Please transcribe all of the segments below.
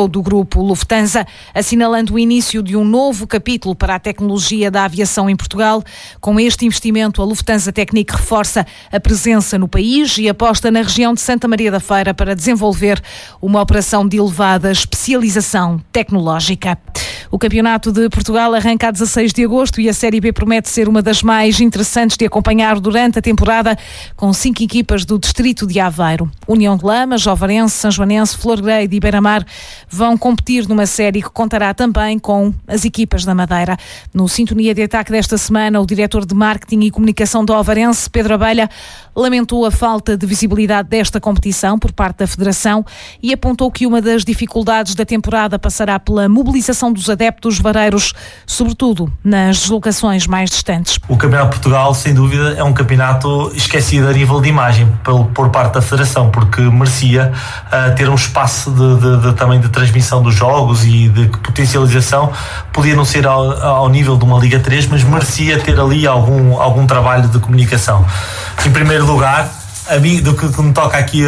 CEO do grupo Lufthansa, assinalando o início de um novo capítulo para a tecnologia da aviação em Portugal. Com este investimento, a Lufthansa Technik reforça a presença no país e aposta na região de Santa Maria da Feira para desenvolver uma operação de elevada especialização tecnológica. O Campeonato de Portugal arranca a 16 de agosto e a Série B promete ser uma das mais interessantes de acompanhar durante a temporada, com 5 equipas do distrito de Aveiro. União de Lamas, Ovarense, Sanjoanense, Florgrade e Beira-Mar vão competir numa série que contará também com as equipas da Madeira. No Sintonia de Ataque desta semana, o diretor de Marketing e Comunicação da Ovarense, Pedro Abelha, lamentou a falta de visibilidade desta competição por parte da Federação e apontou que uma das dificuldades da temporada passará pela mobilização dos adeptos vareiros, sobretudo nas deslocações mais distantes. O Campeonato de Portugal, sem dúvida, é um campeonato esquecido a nível de imagem por parte da Federação, porque merecia ter um espaço também de transmissão dos jogos e de potencialização. Podia não ser ao nível de uma Liga 3, mas merecia ter ali algum trabalho de comunicação. Em primeiro lugar, do que me toca aqui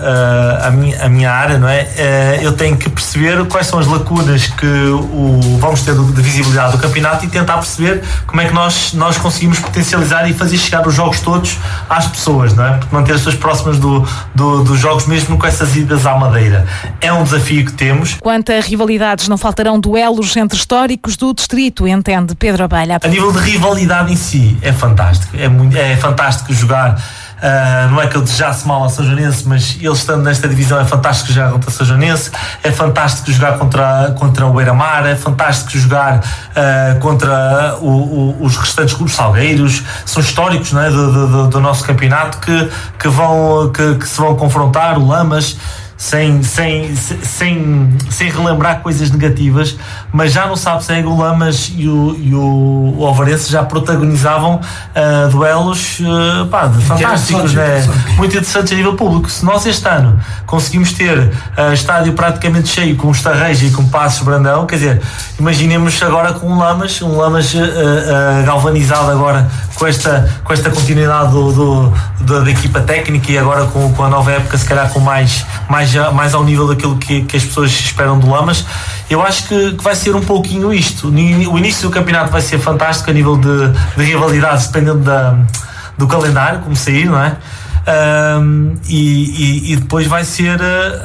a minha área, não é? Eu tenho que perceber quais são as lacunas que vamos ter de visibilidade do campeonato e tentar perceber como é que nós conseguimos potencializar e fazer chegar os jogos todos às pessoas, não é? Porque manter as pessoas próximas dos jogos, mesmo com essas idas à Madeira. É um desafio que temos. Quanto a rivalidades, não faltarão duelos entre históricos do distrito, entende Pedro Abelha. A nível de rivalidade em si, é fantástico. É fantástico jogar. Não é que eu desejasse mal a Sanjoanense, mas eles estando nesta divisão é fantástico jogar contra a Sanjoanense, é fantástico jogar contra o Beira-Mar, é fantástico jogar contra os restantes clubes salgueiros. São históricos, não é, do nosso campeonato que se vão confrontar. O Lamas, sem relembrar coisas negativas, mas já no Sábado o Lamas e o Ovarense já protagonizavam duelos fantásticos, né? Muito interessantes a nível público. Se nós este ano conseguimos ter estádio praticamente cheio com Estarreja e com Passos Brandão, quer dizer, imaginemos agora com um Lamas galvanizado agora com esta continuidade da equipa técnica e agora com a nova época, se calhar com mais ao nível daquilo que as pessoas esperam do Lamas. Eu acho que vai ser um pouquinho isto. O início do campeonato vai ser fantástico a nível de rivalidades, dependendo do calendário, como sair, não é? E depois vai ser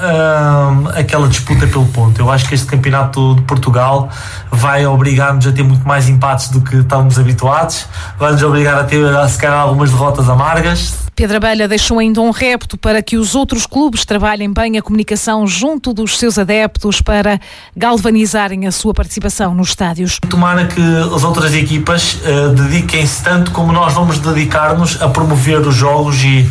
aquela disputa pelo ponto. Eu acho que este campeonato de Portugal vai obrigar-nos a ter muito mais empates do que estávamos habituados, vai nos obrigar a ter, se calhar, algumas derrotas amargas. Pedro Abelha deixou ainda um repto para que os outros clubes trabalhem bem a comunicação junto dos seus adeptos para galvanizarem a sua participação nos estádios. Tomara que as outras equipas dediquem-se tanto como nós vamos dedicar-nos a promover os jogos e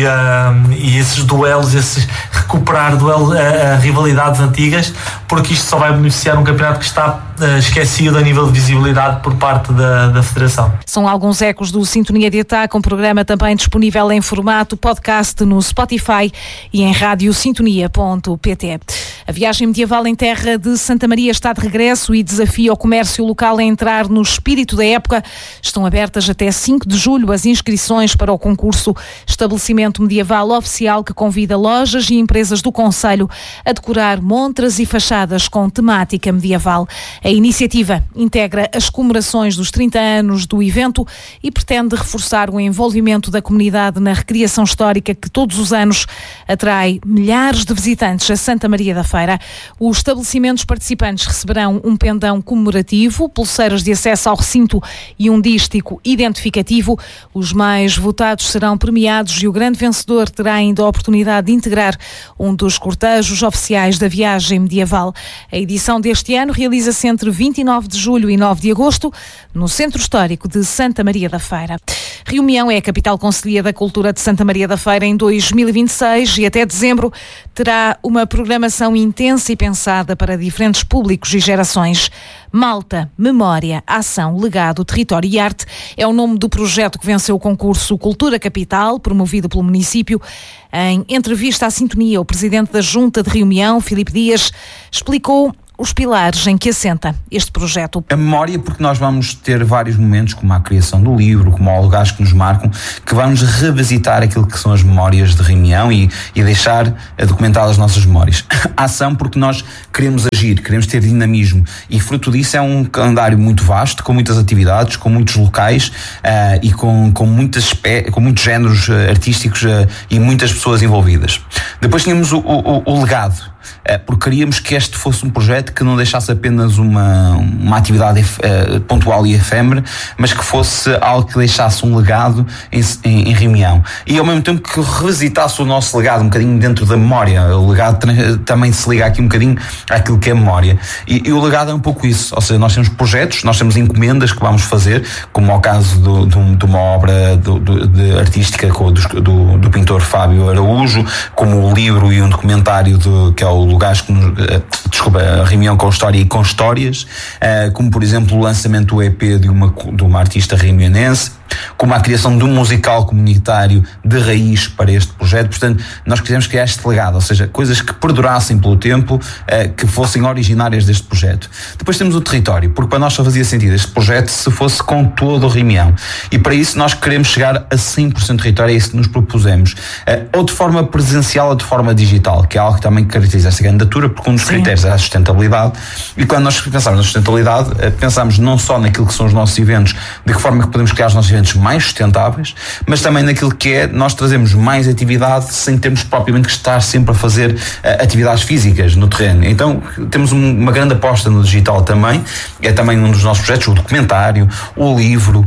esses duelos, recuperar rivalidades antigas, porque isto só vai beneficiar um campeonato que está esquecido a nível de visibilidade por parte da Federação. São alguns ecos do Sintonia de Ataque, um programa também disponível em formato podcast no Spotify e em radiosintonia.pt. A viagem medieval em terra de Santa Maria está de regresso e desafia o comércio local a entrar no espírito da época. Estão abertas até 5 de julho as inscrições para o concurso Estabelecimento Medieval Oficial, que convida lojas e empresas do concelho a decorar montras e fachadas com temática medieval. A iniciativa integra as comemorações dos 30 anos do evento e pretende reforçar o envolvimento da comunidade na recriação histórica que todos os anos atrai milhares de visitantes a Santa Maria da Feira. Os estabelecimentos participantes receberão um pendão comemorativo, pulseiras de acesso ao recinto e um dístico identificativo. Os mais votados serão premiados e o grande vencedor terá ainda a oportunidade de integrar um dos cortejos oficiais da viagem medieval. A edição deste ano realiza-se entre 29 de julho e 9 de agosto no Centro Histórico de Santa Maria da Feira. Rio Maior é a capital concelhia da cultura de Santa Maria da Feira em 2026 e até dezembro terá uma programação intensa e pensada para diferentes públicos e gerações. Malta, Memória, Ação, Legado, Território e Arte é o nome do projeto que venceu o concurso Cultura Capital, promovido pelo município. Em entrevista à Sintonia, o presidente da Junta de Rio Maior, Filipe Dias, explicou os pilares em que assenta este projeto. A memória, porque nós vamos ter vários momentos, como a criação do livro, como há lugares que nos marcam, que vamos revisitar aquilo que são as memórias de Reunião e deixar documentadas as nossas memórias. A ação, porque nós queremos agir, queremos ter dinamismo, e fruto disso é um calendário muito vasto, com muitas atividades, com muitos locais e com muitos géneros artísticos e muitas pessoas envolvidas. Depois tínhamos o legado, porque queríamos que este fosse um projeto que não deixasse apenas uma atividade pontual e efêmera, mas que fosse algo que deixasse um legado em Reunião, e ao mesmo tempo que revisitasse o nosso legado um bocadinho dentro da memória. O legado também se liga aqui um bocadinho àquilo que é memória, e o legado é um pouco isso, ou seja, nós temos projetos, nós temos encomendas que vamos fazer, como ao caso de uma obra artística do pintor Fábio Araújo, como o livro e um documentário que é o Lugares que a Reunião com História e com Histórias, como por exemplo o lançamento do EP de uma artista reunionense, como a criação de um musical comunitário de raiz para este projeto. Portanto, nós quisemos criar este legado, ou seja, coisas que perdurassem pelo tempo, que fossem originárias deste projeto. Depois temos o território, porque para nós só fazia sentido este projeto se fosse com todo o Reunião, e para isso nós queremos chegar a 100% de território, é isso que nos propusemos, ou de forma presencial ou de forma digital, que é algo que também caracteriza esta candidatura, porque um dos critérios é a sustentabilidade, e quando nós pensamos na sustentabilidade, pensamos não só naquilo que são os nossos eventos, de que forma é que podemos criar os nossos eventos mais sustentáveis, mas também naquilo que é nós trazemos mais atividade sem termos propriamente que estar sempre a fazer atividades físicas no terreno. Então temos uma grande aposta no digital também, é também um dos nossos projetos, o documentário, o livro,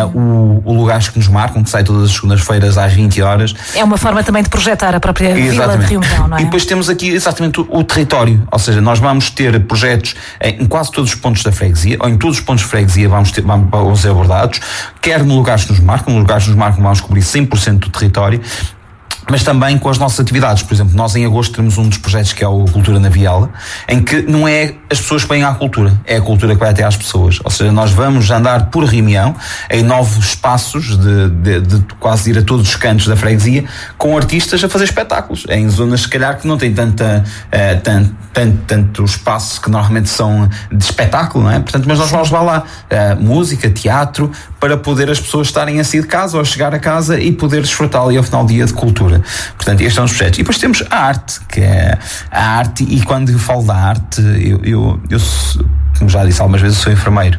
o Lugares que nos marcam, que sai todas as segundas-feiras às 20 horas. É uma forma também de projetar a própria Vila de Reunião, não é? E depois temos aqui exatamente o território, ou seja, nós vamos ter projetos em quase todos os pontos da freguesia, ou em todos os pontos de freguesia vamos ser abordados, quer no Lugares que nos marcam vamos cobrir 100% do território, mas também com as nossas atividades. Por exemplo, nós em agosto temos um dos projetos que é o Cultura na Viela, em que não é as pessoas que vêm à cultura, é a cultura que vai até às pessoas. Ou seja, nós vamos andar por Reunião, em novos espaços de quase ir a todos os cantos da freguesia, com artistas a fazer espetáculos, em zonas se calhar que não têm tanto espaço que normalmente são de espetáculo, não é? Portanto, mas nós vamos lá música, teatro, para poder as pessoas estarem a sair de casa ou a chegar a casa e poder desfrutar ali ao final do dia de cultura. Portanto, estes são os projetos. E depois temos a arte, que é a arte, e quando eu falo da arte, eu como já disse algumas vezes, eu sou enfermeiro.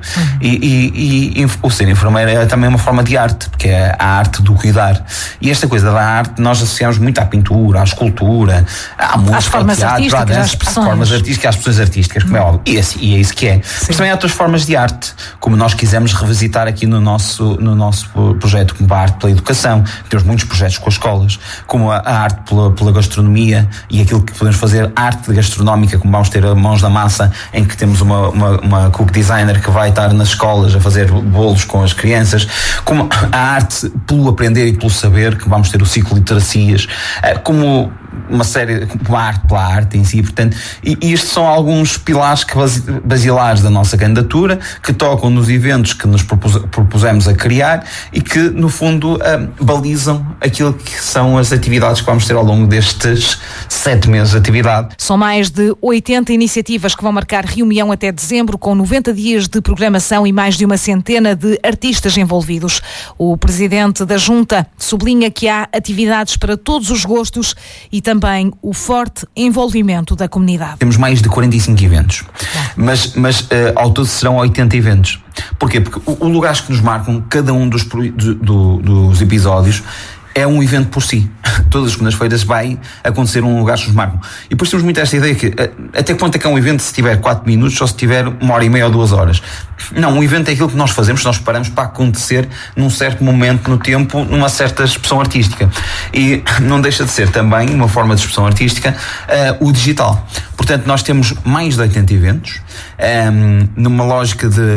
E o ser enfermeiro é também uma forma de arte, porque é a arte do cuidar. E esta coisa da arte nós associamos muito à pintura, à escultura, à música, ao teatro, à dança, às formas artísticas, às expressões artísticas, como é óbvio. E é isso que é. Mas também há outras formas de arte, como nós quisemos revisitar aqui no nosso projeto, como a arte pela educação. Temos muitos projetos com as escolas, como a arte pela gastronomia e aquilo que podemos fazer, arte gastronómica, como vamos ter a Mãos da Massa, em que temos uma cook designer que vai estar nas escolas a fazer bolos com as crianças, como a arte pelo aprender e pelo saber, que vamos ter o ciclo de literacias, como uma série, como a arte pela arte em si. Portanto, e estes são alguns pilares basilares da nossa candidatura, que tocam nos eventos que nos propusemos a criar e que, no fundo, balizam aquilo que são as atividades que vamos ter ao longo destes 7 meses de atividade. São mais de 80 iniciativas que vão marcar Reunião até dezembro, com 90 dias de programação e mais de uma centena de artistas envolvidos. O presidente da Junta sublinha que há atividades para todos os gostos e também o forte envolvimento da comunidade. Temos mais de 45 eventos, mas ao todo serão 80 eventos. Porquê? Porque o Lugares que nos marcam, cada um dos episódios é um evento por si. Todas as segundas-feiras vai acontecer um Lugar que nos marcam. E depois temos muito esta ideia que até quanto é que é um evento se tiver 4 minutos ou se tiver 1h30 ou 2 horas? Não, um evento é aquilo que nós fazemos, nós preparamos para acontecer num certo momento no tempo, numa certa expressão artística. E não deixa de ser também uma forma de expressão artística o digital. Portanto, nós temos mais de 80 eventos, numa lógica de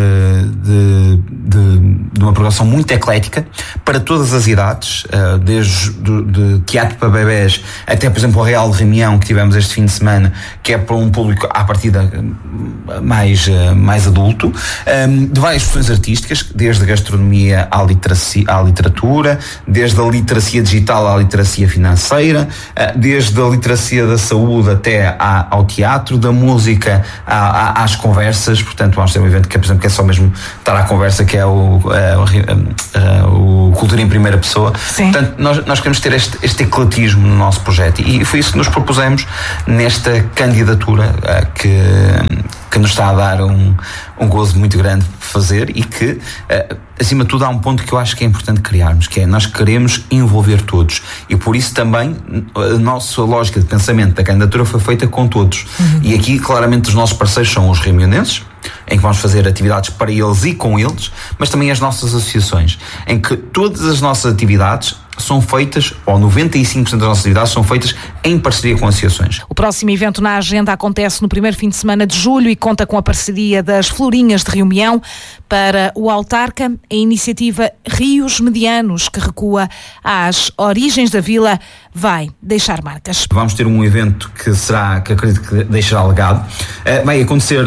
uma programação muito eclética, para todas as idades, desde de teatro para bebés até, por exemplo, o Real de Reunião, que tivemos este fim de semana, que é para um público à partida mais adulto, de várias expressões artísticas, desde a gastronomia à literatura, desde a literacia digital à literacia financeira, desde a literacia da saúde até ao teatro, da música às conversas. Portanto, vamos ter um evento que, por exemplo, que é só mesmo estar à conversa, que é o Cultura em Primeira Pessoa. Sim. Portanto, nós queremos ter este ecletismo no nosso projeto, e foi isso que nos propusemos nesta candidatura que nos está a dar um gozo muito grande de fazer, e que, acima de tudo, há um ponto que eu acho que é importante criarmos, que é: nós queremos envolver todos, e por isso também a nossa lógica de pensamento da candidatura foi feita com todos. E aqui, claramente, os nossos parceiros são os reunionenses, em que vamos fazer atividades para eles e com eles, mas também as nossas associações, em que todas as nossas atividades são feitas, ou 95% das nossas atividades são feitas em parceria com associações. O próximo evento na agenda acontece no primeiro fim de semana de julho e conta com a parceria das Florinhas de Reunião. Para o autarca, a iniciativa Rios Medianos, que recua às origens da vila, vai deixar marcas. Vamos ter um evento que acredito que deixará legado. Vai acontecer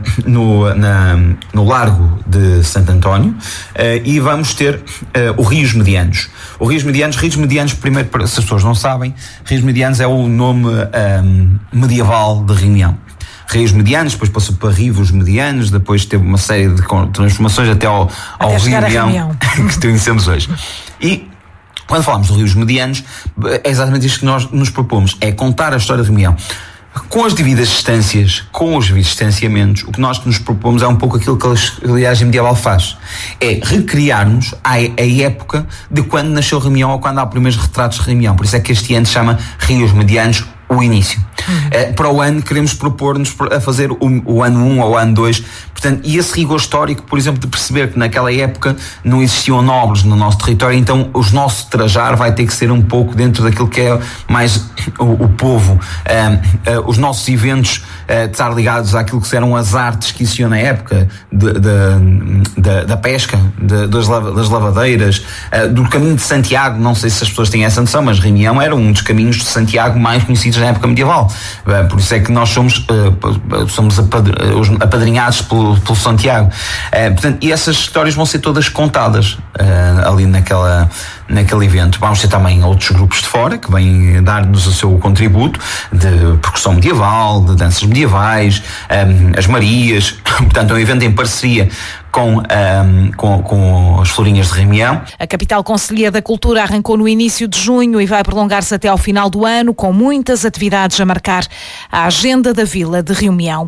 no Largo de Santo António, e vamos ter o Rios Medianos. O Rios Medianos, primeiro, se as pessoas não sabem, Rios Medianos é o nome medieval de Reunião. Rios Medianos, depois passou para Rivos Medianos, depois teve uma série de transformações até ao Rio Medião que conhecemos hoje. E quando falamos de Rios Medianos, é exatamente isto que nós nos propomos: é contar a história de Reunião. Com as devidas distâncias, com os devidos distanciamentos, o que nós nos propomos é um pouco aquilo que a linhagem medieval faz. É recriarmos a época de quando nasceu Reunião, ou quando há primeiros retratos de Reunião. Por isso é que este ano se chama Rios Medianos, o início. Para o ano queremos propor-nos a fazer o ano 1 ou o ano 2. Portanto, e esse rigor histórico, por exemplo, de perceber que naquela época não existiam nobres no nosso território, então o nosso trajar vai ter que ser um pouco dentro daquilo que é mais o povo. Os nossos eventos de estar ligados àquilo que eram as artes que existiam na época da pesca, das lavadeiras, do caminho de Santiago. Não sei se as pessoas têm essa noção, mas Reunião era um dos caminhos de Santiago mais conhecidos na época medieval. Por isso é que nós somos apadrinhados pelo Santiago. Portanto, e essas histórias vão ser todas contadas ali naquele evento. Vamos ter também outros grupos de fora que vêm dar-nos o seu contributo de percussão medieval, de danças medievais, as Marias. Portanto, é um evento em parceria com as Florinhas de Reunião. A capital concelhia da cultura arrancou no início de junho e vai prolongar-se até ao final do ano, com muitas atividades a marcar a agenda da Vila de Reunião.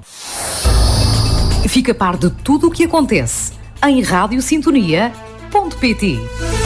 Fica a par de tudo o que acontece em radiosintonia.pt.